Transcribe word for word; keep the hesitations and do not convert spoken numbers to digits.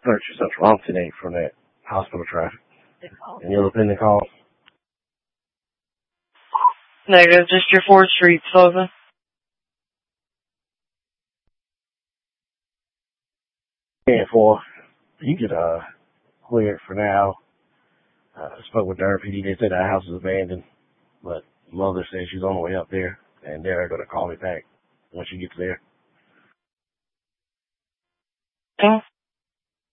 search yourself wrong today from that hospital traffic. Any other pending calls? Negative, just your Ford Street, Sullivan. And for you get uh cleared for now. Uh, I spoke with Durham P D. They said that house is abandoned, but mother said she's on the way up there, and they're going to call me back once she gets there. Oh.